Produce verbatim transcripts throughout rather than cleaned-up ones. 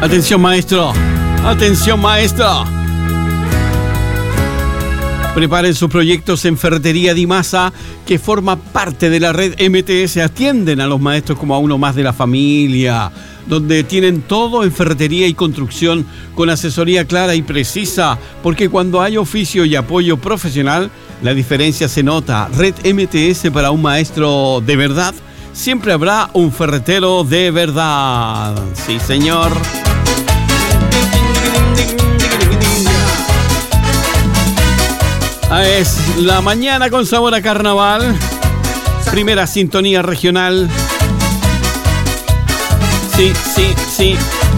Atención, maestro. Atención, maestro. Preparen sus proyectos en Ferretería Di Masa, que forma parte de la red M T S. Atienden a los maestros como a uno más de la familia, donde tienen todo en ferretería y construcción con asesoría clara y precisa, porque cuando hay oficio y apoyo profesional, la diferencia se nota. Red M T S para un maestro de verdad. Siempre habrá un ferretero de verdad. Sí, señor. Es la mañana con sabor a carnaval. Primera sintonía regional. Sí, sí, sí.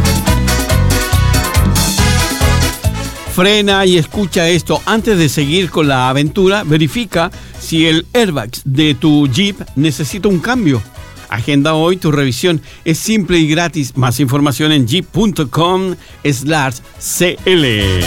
Frena y escucha esto. Antes de seguir con la aventura, verifica si el airbag de tu Jeep necesita un cambio. Agenda hoy tu revisión. Es simple y gratis. Más información en jeep punto com slash c l.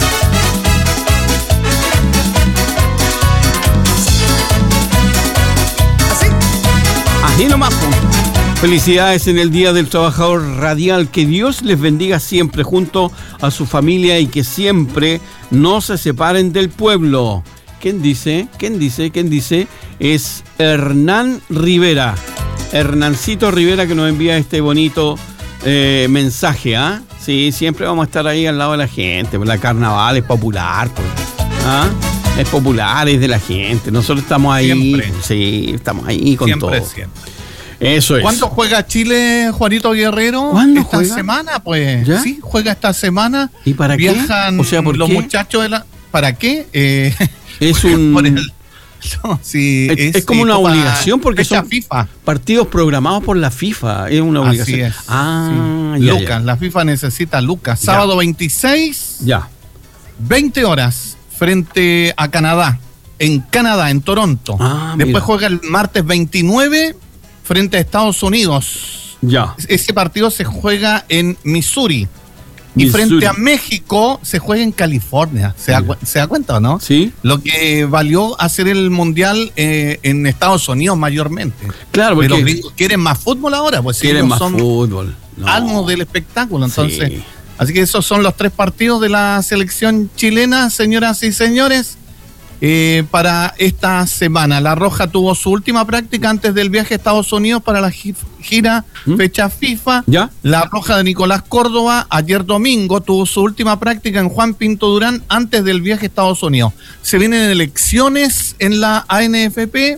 Así nomás. Felicidades en el Día del Trabajador Radial. Que Dios les bendiga siempre junto a su familia y que siempre no se separen del pueblo. ¿Quién dice? ¿Quién dice? ¿Quién dice? Es Hernán Rivera. Hernancito Rivera, que nos envía este bonito eh, mensaje. ¿Ah? Sí, siempre vamos a estar ahí al lado de la gente. La carnaval es popular, pues. ¿Ah? Es popular, es de la gente. Nosotros estamos ahí. Siempre. Sí, estamos ahí con siempre, todo. Siempre. Eso es. ¿Cuándo juega Chile, Juanito Guerrero? ¿Cuándo esta juega? semana, pues. ¿Ya? Sí, juega esta semana. ¿Y para qué? Viajan O sea, ¿por los qué? muchachos de la. ¿Para qué? Eh, es un. por el, no, sí, es, es, es como una obligación porque son FIFA. partidos programados por la FIFA. Es una obligación. Así es. Ah, sí. ya, Lucas, ya. la FIFA necesita Lucas. Ya. Sábado veintiséis, Ya. veinte horas, frente a Canadá. En Canadá, en Toronto. Ah, Después mira. juega el martes veintinueve frente a Estados Unidos. Ya. Ese partido se juega en Missouri. Y Missouri. frente a México se juega en California. ¿Se da, cu- ¿se da cuenta o no? Sí. Lo que valió hacer el mundial eh, en Estados Unidos mayormente. Claro, Pero los porque gringos quieren más fútbol ahora, pues si quieren ellos más son fútbol. No. algo del espectáculo. Entonces, Sí. así que esos son los tres partidos de la selección chilena, señoras y señores. Eh, para esta semana, La Roja tuvo su última práctica antes del viaje a Estados Unidos para la gi- gira ¿Mm? fecha FIFA. ¿Ya? La Roja de Nicolás Córdoba ayer domingo tuvo su última práctica en Juan Pinto Durán antes del viaje a Estados Unidos. Se vienen elecciones en la A N F P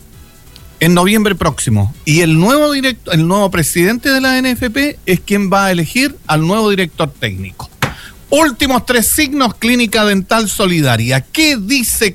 en noviembre próximo y el nuevo directo, el nuevo presidente de la A N F P es quien va a elegir al nuevo director técnico. Últimos tres signos, Clínica Dental Solidaria. ¿Qué dice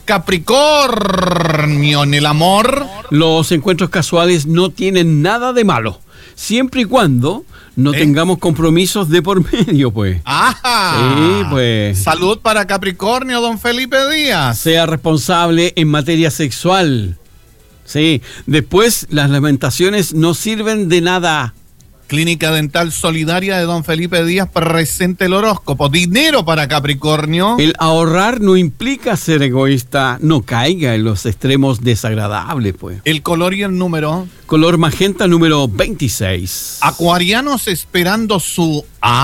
Capricornio en el amor? Los encuentros casuales no tienen nada de malo, siempre y cuando no ¿Eh? tengamos compromisos de por medio, pues. ¡Ajá! Sí, pues. Salud para Capricornio, don Felipe Díaz. Sea responsable en materia sexual. Sí. Después, las lamentaciones no sirven de nada. Clínica Dental Solidaria de don Felipe Díaz presente el horóscopo. Dinero para Capricornio. El ahorrar no implica ser egoísta. No caiga en los extremos desagradables, pues. El color y el número. Color magenta número veintiséis. Acuarianos esperando su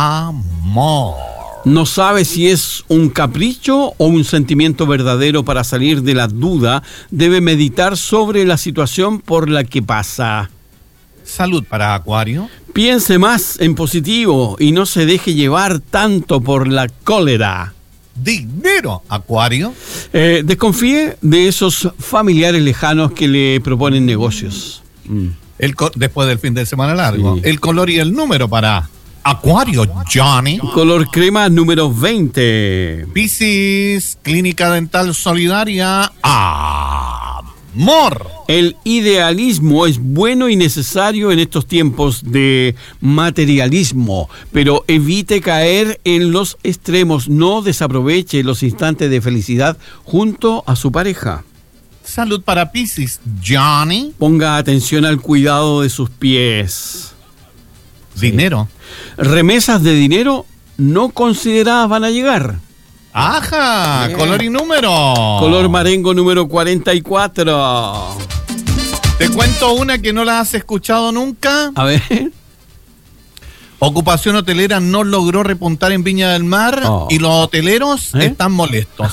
amor. No sabe si es un capricho o un sentimiento verdadero. Para salir de la duda, debe meditar sobre la situación por la que pasa. Salud para Acuario. Piense más en positivo y no se deje llevar tanto por la cólera. Dinero, Acuario. Eh, desconfíe de esos familiares lejanos que le proponen negocios. Mm. El co- después del fin de semana largo. Sí. El color y el número para Acuario, Johnny. Color crema número veinte. Piscis, Clínica Dental Solidaria. Amor. El idealismo es bueno y necesario en estos tiempos de materialismo, pero evite caer en los extremos. No desaproveche los instantes de felicidad junto a su pareja. Salud para Piscis, Johnny. Ponga atención al cuidado de sus pies. Dinero. Remesas de dinero no consideradas van a llegar. Ajá, Bien. color y número. Color marengo número cuarenta y cuatro. Te cuento una que no la has escuchado nunca. A ver. Ocupación hotelera no logró repuntar en Viña del Mar oh. y los hoteleros ¿Eh? están molestos.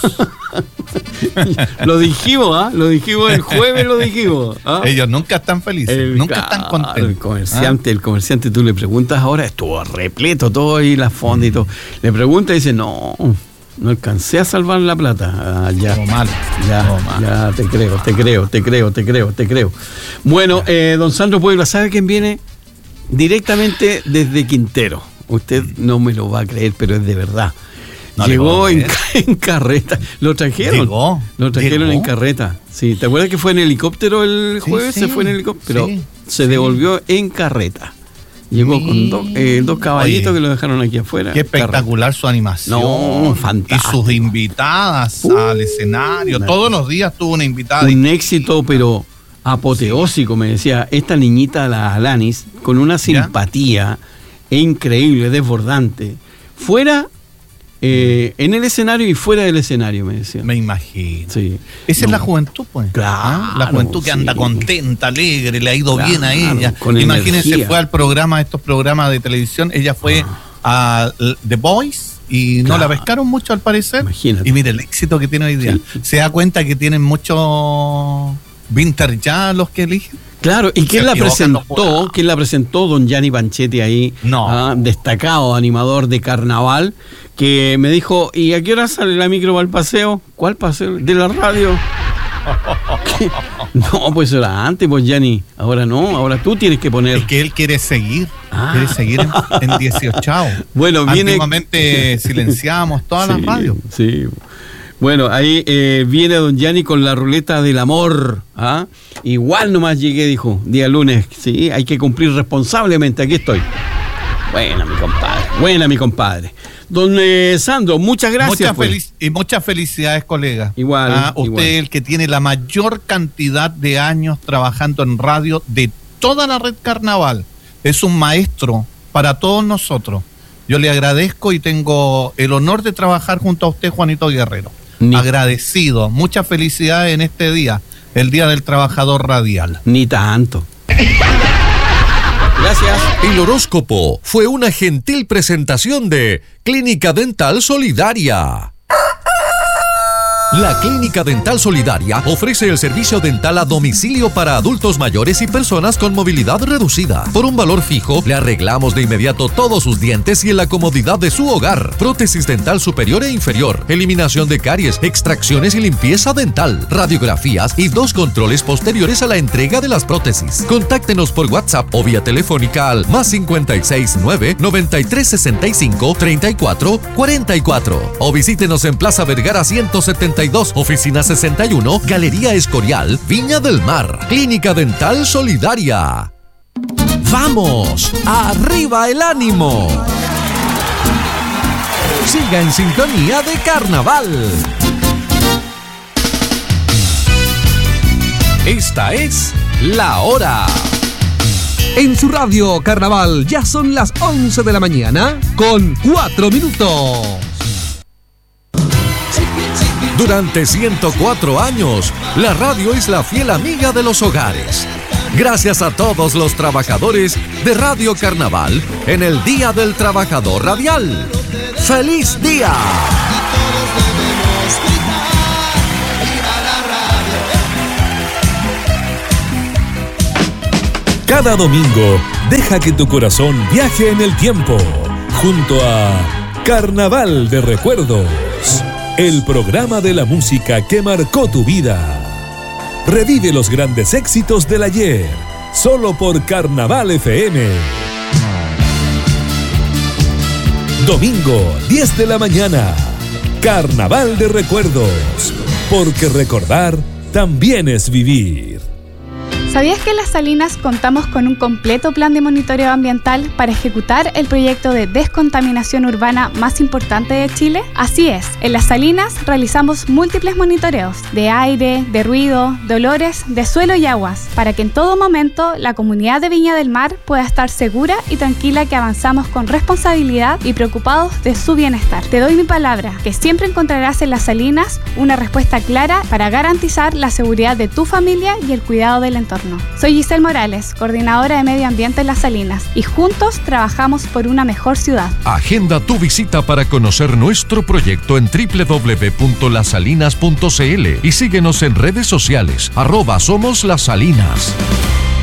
Lo dijimos, ¿ah? ¿eh? Lo dijimos el jueves, lo dijimos. ¿ah? Ellos nunca están felices, el, nunca están contentos. El comerciante, ¿ah? el comerciante, tú le preguntas ahora, estuvo repleto todo ahí, la fonda y todo. Le pregunta y dice, no, no alcancé a salvar la plata. Ah, ya, todo mal. Ya, todo mal. ya, te creo, te creo, te creo, te creo, te creo. Bueno, eh, don Sandro Puebla, ¿sabe quién viene? Directamente desde Quintero. Usted no me lo va a creer, pero es de verdad. No Llegó en, en carreta. Lo trajeron. Llegó. Lo trajeron Llegó. en carreta. Sí, ¿te acuerdas que fue en helicóptero el jueves? Sí, sí, se fue en helicóptero. Sí, se sí. devolvió en carreta. Llegó sí. con do, eh, dos caballitos Oye, que lo dejaron aquí afuera. Qué espectacular carreta. Su animación. No, fantástico. Y sus invitadas uh, al escenario. No. Todos los días tuvo una invitada. Un éxito, pero apoteósico, me decía. Esta niñita, la Alanis, con una simpatía ¿Ya? increíble, desbordante. Fuera, eh, en el escenario y fuera del escenario, me decía. Me imagino. Sí. Esa no. es la juventud, pues. Claro. La juventud que anda sí. contenta, alegre, le ha ido claro, bien a ella. Imagínense, energía. Fue al programa, estos programas de televisión, ella fue ah. a The Voice y claro. no la pescaron mucho al parecer. Imagínate. Y mire el éxito que tiene hoy día. Sí. Se da cuenta que tienen mucho vintage ya los que eligen. Claro, ¿y quién la presentó? ¿Quién la presentó? Don Gianni Panchetti ahí, no. ah, destacado animador de carnaval, que me dijo, ¿y a qué hora sale la micro para el paseo? ¿Cuál paseo? ¿De la radio? No, pues era antes, pues Gianni. Ahora no, ahora tú tienes que poner. Es que él quiere seguir, ah. quiere seguir en, en dieciocho. Bueno, viene. Antiguamente silenciábamos todas sí, las radios. Sí. Bueno, ahí eh, viene don Gianni con la ruleta del amor. ¿ah? Igual nomás llegué, dijo, día lunes. Sí, hay que cumplir responsablemente, aquí estoy. Buena, mi compadre, buena, mi compadre. Don eh, Sandro, muchas gracias. Muchas pues. felic- y muchas felicidades, colega. Igual. ¿Ah? Usted igual. es el que tiene la mayor cantidad de años trabajando en radio de toda la red Carnaval. Es un maestro para todos nosotros. Yo le agradezco y tengo el honor de trabajar junto a usted, Juanito Guerrero. Ni, Agradecido. Muchas felicidades en este día, el Día del Trabajador Radial. Ni tanto. Gracias. El horóscopo fue una gentil presentación de Clínica Dental Solidaria. La Clínica Dental Solidaria ofrece el servicio dental a domicilio para adultos mayores y personas con movilidad reducida. Por un valor fijo, le arreglamos de inmediato todos sus dientes y en la comodidad de su hogar. Prótesis dental superior e inferior, eliminación de caries, extracciones y limpieza dental, radiografías y dos controles posteriores a la entrega de las prótesis. Contáctenos por WhatsApp o vía telefónica al más cincuenta y seis nueve, noventa y tres sesenta y cinco, treinta y cuatro cuarenta y cuatro o visítenos en Plaza Vergara ciento setenta y dos, oficina sesenta y uno, Galería Escorial, Viña del Mar. Clínica Dental Solidaria. ¡Vamos! ¡Arriba el ánimo! Siga en sintonía de Carnaval. Esta es La Hora. En su radio Carnaval ya son las once de la mañana con cuatro minutos. Durante ciento cuatro años, la radio es la fiel amiga de los hogares. Gracias a todos los trabajadores de Radio Carnaval en el Día del Trabajador Radial. ¡Feliz día! Cada domingo, deja que tu corazón viaje en el tiempo, junto a Carnaval de Recuerdos. El programa de la música que marcó tu vida. Revive los grandes éxitos del ayer, solo por Carnaval F M. Domingo, diez de la mañana. Carnaval de Recuerdos, porque recordar también es vivir. ¿Sabías que en Las Salinas contamos con un completo plan de monitoreo ambiental para ejecutar el proyecto de descontaminación urbana más importante de Chile? Así es, en Las Salinas realizamos múltiples monitoreos de aire, de ruido, de olores, de suelo y aguas, para que en todo momento la comunidad de Viña del Mar pueda estar segura y tranquila que avanzamos con responsabilidad y preocupados de su bienestar. Te doy mi palabra, que siempre encontrarás en Las Salinas una respuesta clara para garantizar la seguridad de tu familia y el cuidado del entorno. entorno. Soy Giselle Morales, coordinadora de Medio Ambiente en Las Salinas, y juntos trabajamos por una mejor ciudad. Agenda tu visita para conocer nuestro proyecto en doble u doble u doble u punto las salinas punto c l y síguenos en redes sociales, arroba Somos Las Salinas.